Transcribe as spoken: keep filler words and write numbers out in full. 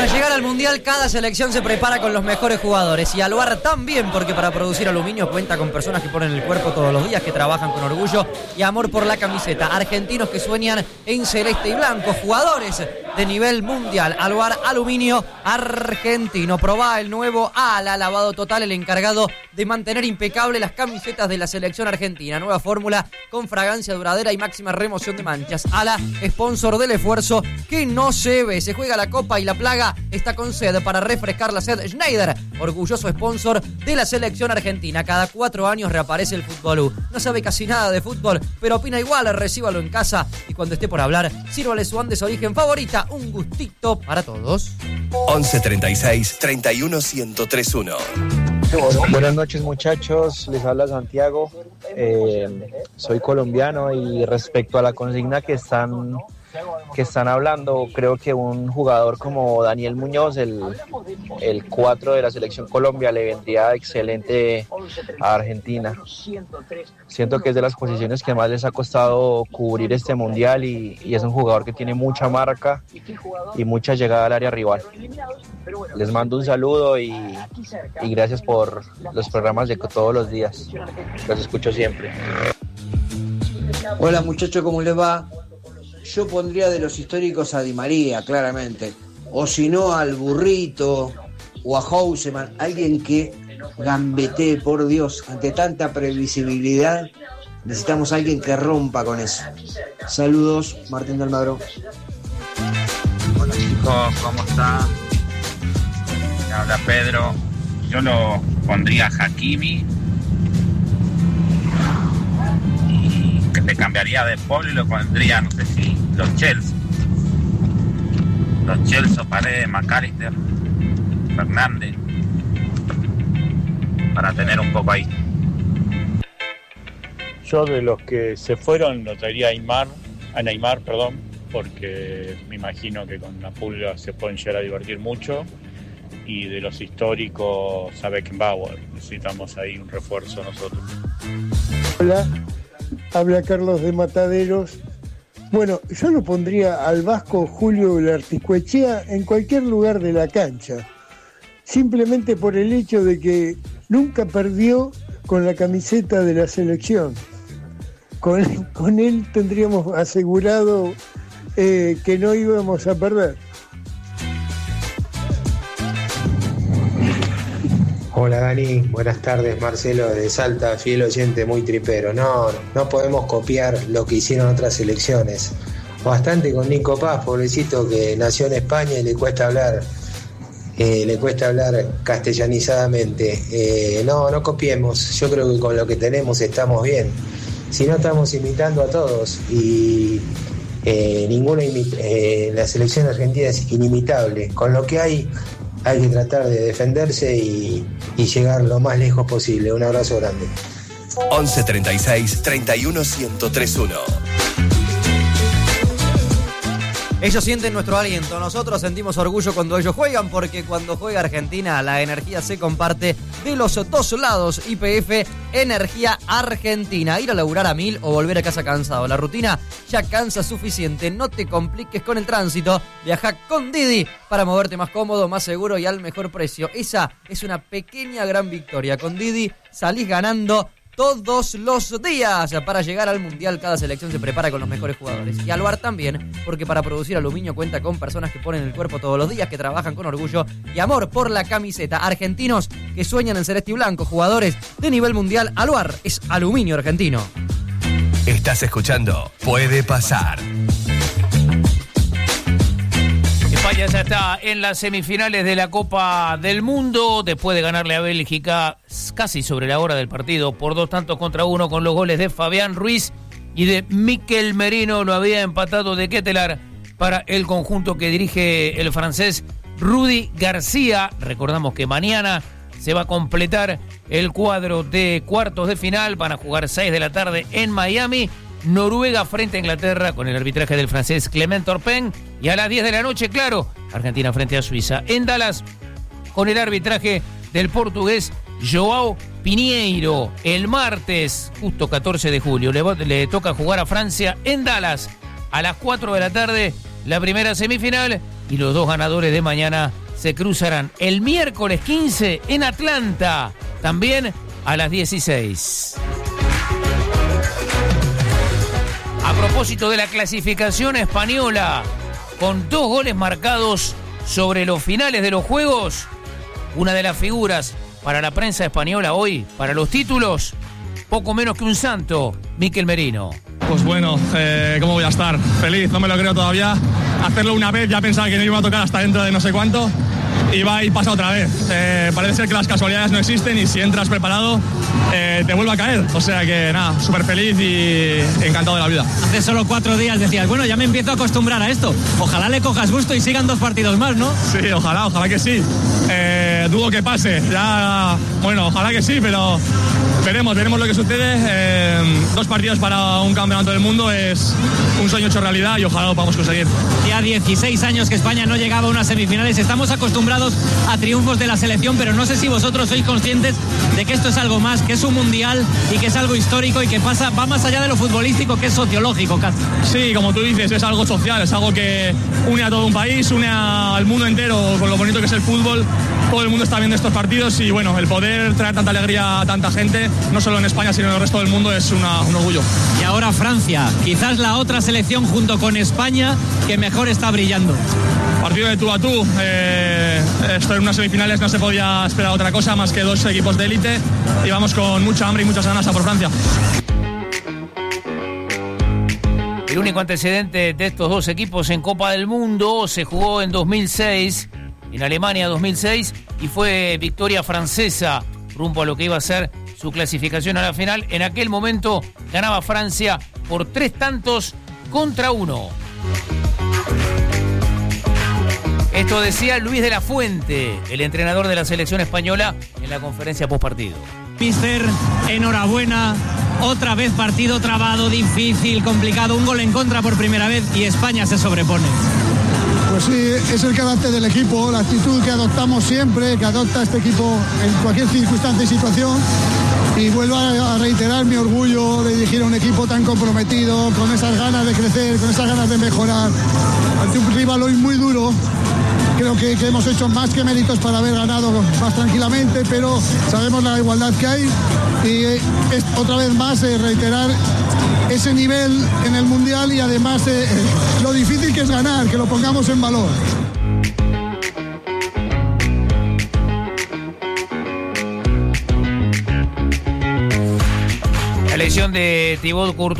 Para llegar al Mundial, cada selección se prepara con los mejores jugadores. Y Aluar también, porque para producir aluminio cuenta con personas que ponen el cuerpo todos los días, que trabajan con orgullo y amor por la camiseta. Argentinos que sueñan en celeste y blanco. Jugadores de nivel mundial. Aluar Aluminio Argentino. Probá el nuevo Ala Lavado Total, el encargado de mantener impecable las camisetas de la selección argentina. Nueva fórmula con fragancia duradera y máxima remoción de manchas. Ala, sponsor del esfuerzo que no se ve. Se juega la copa y la plaga está con sed para refrescar la sed. Schneider, orgulloso sponsor de la selección argentina. Cada cuatro años reaparece el Fútbolú. No sabe casi nada de fútbol, pero opina igual. Recíbalo en casa y cuando esté por hablar, sírvale su Andes Origen favorita. Un gustito para todos. once treinta y seis, treinta y uno, ciento tres uno. Buenas noches, muchachos, les habla Santiago. eh, soy colombiano y respecto a la consigna que están que están hablando, creo que un jugador como Daniel Muñoz, el, el cuatro de la selección Colombia, le vendría excelente a Argentina. Siento que es de las posiciones que más les ha costado cubrir este mundial y, y es un jugador que tiene mucha marca y mucha llegada al área rival. Les mando un saludo y, y gracias por los programas de todos los días. Los escucho siempre. Hola muchachos, ¿cómo les va? Yo pondría de los históricos a Di María, claramente. O si no, al Burrito o a Houseman. Alguien que gambetee, por Dios. Ante tanta previsibilidad, necesitamos a alguien que rompa con eso. Saludos, Martín de Almagro. Hola chicos, ¿cómo están? Me habla Pedro. Yo lo pondría a Hakimi. Que te cambiaría de Paul y lo pondría, no sé si, los Chelsea. Los Chelsea, Paredes, McAllister, Fernández. Para tener un poco ahí. Yo de los que se fueron lo traería a Neymar, a Neymar, perdón, porque me imagino que con la Pulga se pueden llegar a divertir mucho. Y de los históricos a Beckenbauer. Necesitamos ahí un refuerzo nosotros. Hola. Habla Carlos de Mataderos. Bueno, yo lo pondría al vasco Julio Larticuechea en cualquier lugar de la cancha. Simplemente por el hecho de que nunca perdió con la camiseta de la selección. Con, con él tendríamos asegurado eh, que no íbamos a perder. Hola Dani, buenas tardes, Marcelo de Salta, fiel oyente muy tripero. No, no podemos copiar lo que hicieron otras selecciones. Bastante con Nico Paz, pobrecito, que nació en España y le cuesta hablar, eh, le cuesta hablar castellanizadamente. Eh, no, no copiemos, yo creo que con lo que tenemos estamos bien. Si no, estamos imitando a todos y eh, ninguno imi- eh, la selección argentina es inimitable. Con lo que hay hay que tratar de defenderse y, y llegar lo más lejos posible. Un abrazo grande. once treinta y seis, treinta y uno, ciento tres uno. Ellos sienten nuestro aliento, nosotros sentimos orgullo cuando ellos juegan, porque cuando juega Argentina la energía se comparte de los dos lados. Y P F, energía argentina. Ir a laburar a mil o volver a casa cansado. La rutina ya cansa suficiente. No te compliques con el tránsito. Viaja con Didi para moverte más cómodo, más seguro y al mejor precio. Esa es una pequeña gran victoria. Con Didi salís ganando todos los días. Para llegar al Mundial, cada selección se prepara con los mejores jugadores. Y Aluar también, porque para producir aluminio cuenta con personas que ponen el cuerpo todos los días, que trabajan con orgullo y amor por la camiseta. Argentinos que sueñan en celeste y blanco, jugadores de nivel mundial. Aluar es aluminio argentino. Estás escuchando Puede Pasar. España ya está en las semifinales de la Copa del Mundo después de ganarle a Bélgica casi sobre la hora del partido por dos tantos contra uno, con los goles de Fabián Ruiz y de Mikel Merino. Lo había empatado de Ketelaar para el conjunto que dirige el francés Rudy García. Recordamos que mañana se va a completar el cuadro de cuartos de final. Van a jugar seis de la tarde en Miami. Noruega frente a Inglaterra con el arbitraje del francés Clement Turpin. Y a las diez de la noche, claro, Argentina frente a Suiza. En Dallas, con el arbitraje del portugués João Pinheiro. El martes, justo catorce de julio, le, le toca jugar a Francia en Dallas. A las cuatro de la tarde, la primera semifinal y los dos ganadores de mañana se cruzarán el miércoles quince en Atlanta, también a las dieciséis. A propósito de la clasificación española, con dos goles marcados sobre los finales de los juegos, una de las figuras para la prensa española hoy, para los títulos, poco menos que un santo, Mikel Merino. Pues bueno, eh, ¿cómo voy a estar? Feliz, no me lo creo todavía. Hacerlo una vez, ya pensaba que no iba a tocar hasta dentro de no sé cuánto, y va y pasa otra vez. Eh, parece ser que las casualidades no existen y si entras preparado, eh, te vuelve a caer. O sea que nada, súper feliz y encantado de la vida. Hace solo cuatro días decías, bueno, ya me empiezo a acostumbrar a esto. Ojalá le cojas gusto y sigan dos partidos más, ¿no? Sí, ojalá, ojalá que sí. Eh, dudo que pase. Ya, bueno, ojalá que sí, pero veremos, veremos lo que sucede. Eh, dos partidos para un campeonato del mundo es un sueño hecho realidad y ojalá lo podamos conseguir. Ya dieciséis años que España no llegaba a unas semifinales. Estamos acostumbrados a triunfos de la selección, pero no sé si vosotros sois conscientes de que esto es algo más, que es un mundial y que es algo histórico y que pasa, va más allá de lo futbolístico, que es sociológico casi. Sí, como tú dices, es algo social, es algo que une a todo un país, une al mundo entero con lo bonito que es el fútbol. Todo el mundo está viendo estos partidos y bueno, el poder traer tanta alegría a tanta gente, no solo en España sino en el resto del mundo, es una, un orgullo. Y ahora Francia, quizás la otra selección junto con España que mejor está brillando. Partido de tú a tú, eh, esto en unas semifinales no se podía esperar otra cosa más que dos equipos de élite y vamos con mucha hambre y muchas ganas a por Francia. El único antecedente de estos dos equipos en Copa del Mundo se jugó en dos mil seis, en Alemania dos mil seis, y fue victoria francesa rumbo a lo que iba a ser su clasificación a la final. En aquel momento ganaba Francia por tres tantos contra uno. Esto decía Luis de la Fuente, el entrenador de la selección española, en la conferencia postpartido. Mister, enhorabuena. Otra vez partido trabado, difícil, complicado. Un gol en contra por primera vez y España se sobrepone. Pues sí, es el carácter del equipo, la actitud que adoptamos siempre, que adopta este equipo en cualquier circunstancia y situación. Y vuelvo a reiterar mi orgullo de dirigir a un equipo tan comprometido, con esas ganas de crecer, con esas ganas de mejorar. Ante un rival hoy muy duro, creo que, que hemos hecho más que méritos para haber ganado más tranquilamente, pero sabemos la igualdad que hay y es, otra vez más eh, reiterar ese nivel en el Mundial y además eh, lo difícil que es ganar, que lo pongamos en valor. La lesión de Thibaut Courtois